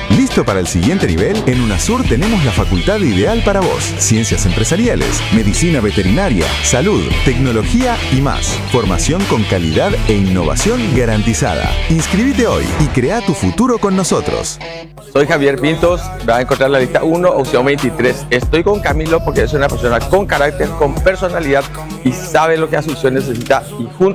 ¿Listo para el siguiente nivel? En UNASUR tenemos la facultad ideal para vos. Ciencias empresariales, medicina veterinaria, salud, tecnología y más. Formación con calidad e innovación garantizada. Inscribite hoy y crea tu futuro con nosotros. Soy Javier Pintos, me va a encontrar la lista 1, opción 23. Estoy con Camilo porque es una persona con carácter, con personalidad y sabe lo que a su necesita, y juntos